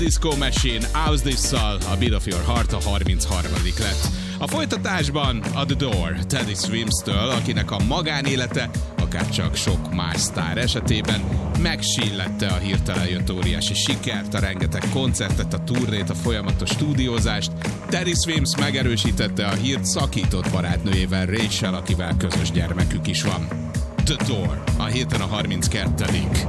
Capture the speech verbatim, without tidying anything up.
Disco Machine, How's This-szal a Beat of Your Heart a harmincharmadik lett. A folytatásban a The Door, Teddy Swims-től, akinek a magánélete, akárcsak sok más sztár esetében megsillette a hirtelen jött óriási sikert, a rengeteg koncertet, a turnét, a folyamatos stúdiózást. Teddy Swims megerősítette a hírt szakított barátnőjével, Rachel, akivel közös gyermekük is van. The Door, a héten a harminckettedik